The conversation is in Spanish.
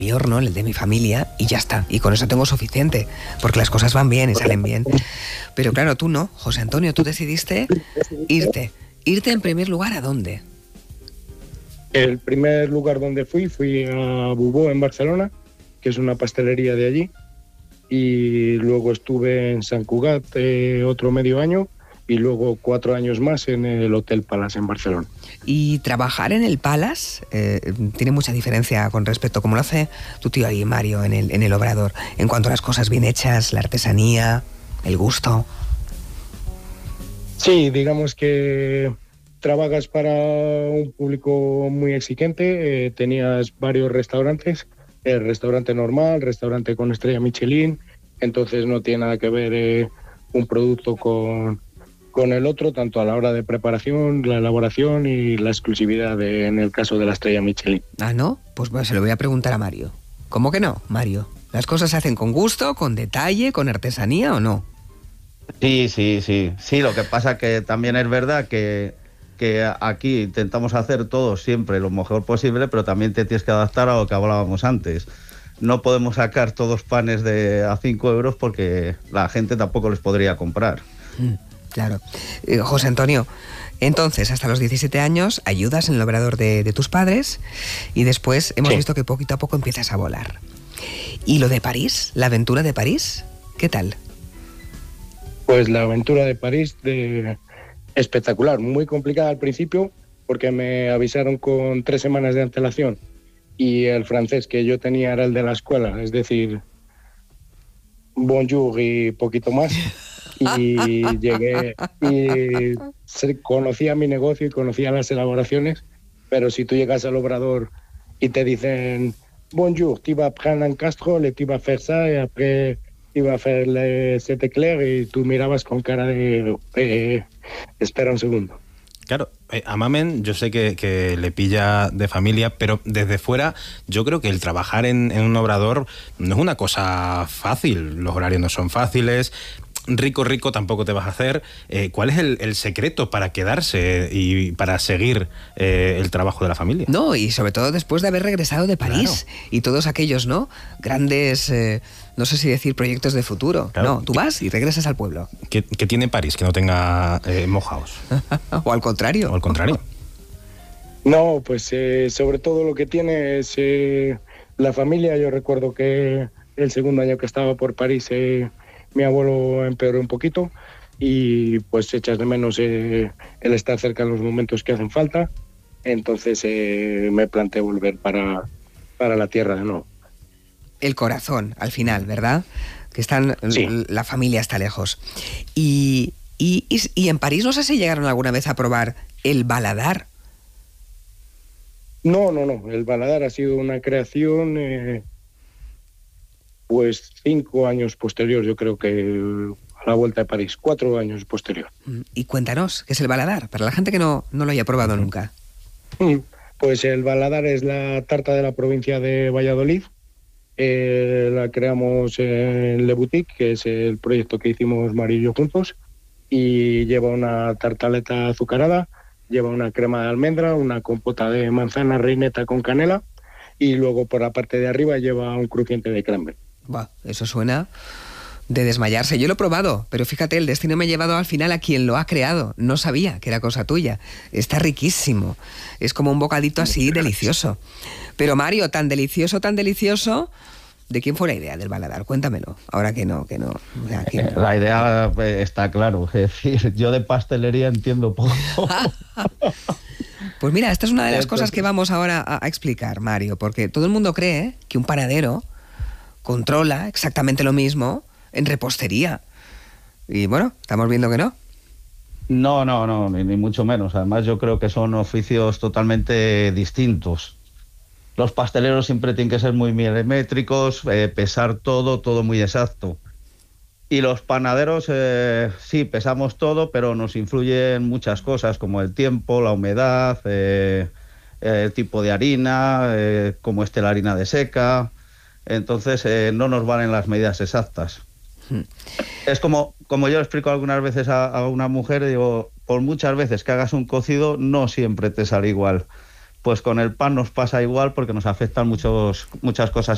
mi horno, el de mi familia, y ya está. Y con eso tengo suficiente, porque las cosas van bien y salen bien. Pero claro, tú no, José Antonio, tú decidiste irte. ¿Irte en primer lugar a dónde? El primer lugar donde fui a Bubó, en Barcelona, que es una pastelería de allí. Y luego estuve en Sant Cugat otro medio año y luego 4 años más en el Hotel Palace en Barcelona. Y trabajar en el Palace tiene mucha diferencia con respecto a cómo lo hace tu tío ahí, Mario, en el Obrador, en cuanto a las cosas bien hechas, la artesanía, el gusto. Sí, digamos que trabajas para un público muy exigente. Tenías varios restaurantes, el restaurante normal, restaurante con estrella Michelin, entonces no tiene nada que ver un producto con el otro, tanto a la hora de preparación, la elaboración y la exclusividad en el caso de la estrella Michelin. Ah, ¿no? Pues bueno, se lo voy a preguntar a Mario. ¿Cómo que no, Mario? ¿Las cosas se hacen con gusto, con detalle, con artesanía o no? Sí, lo que pasa que también es verdad que aquí intentamos hacer todo siempre lo mejor posible, pero también te tienes que adaptar a lo que hablábamos antes. No podemos sacar todos panes a 5 euros porque la gente tampoco les podría comprar. Claro. José Antonio, entonces hasta los 17 años ayudas en el Obrador de tus padres y después hemos visto que poquito a poco empiezas a volar. ¿Y lo de París? ¿La aventura de París? ¿Qué tal? Pues la aventura de París, espectacular, muy complicada al principio porque me avisaron con 3 semanas de antelación y el francés que yo tenía era el de la escuela, es decir, bonjour y poquito más. Y llegué y conocía mi negocio y conocía las elaboraciones, pero si tú llegas al Obrador y te dicen bonjour, tu vas prendre un castrol, tu vas faire ça y après tu vas faire les 7 éclairs y tú mirabas con cara de espera un segundo. Claro, a Mamen yo sé que le pilla de familia, pero desde fuera yo creo que el trabajar en un obrador no es una cosa fácil, los horarios no son fáciles, rico tampoco te vas a hacer. ¿Cuál es el secreto para quedarse y para seguir el trabajo de la familia? No, y sobre todo después de haber regresado de París, claro. Y todos aquellos, ¿no? Grandes, no sé si decir proyectos de futuro. Claro. No, tú vas y regresas al pueblo. ¿Qué tiene París que no tenga mojaos? O al contrario. O al contrario. No, pues sobre todo lo que tiene es la familia. Yo recuerdo que el segundo año que estaba por París mi abuelo empeoró un poquito y pues echas de menos el estar cerca en los momentos que hacen falta. Entonces me planteé volver para la tierra de nuevo. El corazón, al final, ¿verdad? Que sí. La familia está lejos. Y en París no sé si llegaron alguna vez a probar el baladar. No. El baladar ha sido una creación pues 5 años posterior, yo creo que a la vuelta de París, 4 años posterior. Y cuéntanos, ¿qué es el baladar? Para la gente que no lo haya probado nunca. Pues el baladar es la tarta de la provincia de Valladolid. La creamos en Le Boutique, que es el proyecto que hicimos Mario y yo juntos, y lleva una tartaleta azucarada, lleva una crema de almendra, una compota de manzana reineta con canela y luego por la parte de arriba lleva un crujiente de cranberry. Eso suena de desmayarse. Yo lo he probado, pero fíjate, el destino me ha llevado al final a quien lo ha creado. No sabía que era cosa tuya. Está riquísimo. Es como un bocadito así delicioso. Pero Mario, tan delicioso, ¿de quién fue la idea del baladar? Cuéntamelo. Ahora que no. La idea está claro. Es decir, yo de pastelería entiendo poco. Pues mira, esta es una de las cosas que vamos ahora a explicar, Mario, porque todo el mundo cree que un panadero controla exactamente lo mismo en repostería. Y bueno, estamos viendo que no. No, ni mucho menos. Además, yo creo que son oficios totalmente distintos. Los pasteleros siempre tienen que ser muy milimétricos, pesar todo muy exacto. Y los panaderos, sí, pesamos todo, pero nos influyen muchas cosas, como el tiempo, la humedad, el tipo de harina, cómo esté la harina de seca. Entonces, no nos valen las medidas exactas. Es como yo le explico algunas veces a una mujer, digo, por muchas veces que hagas un cocido, no siempre te sale igual. Pues con el pan nos pasa igual porque nos afectan muchas cosas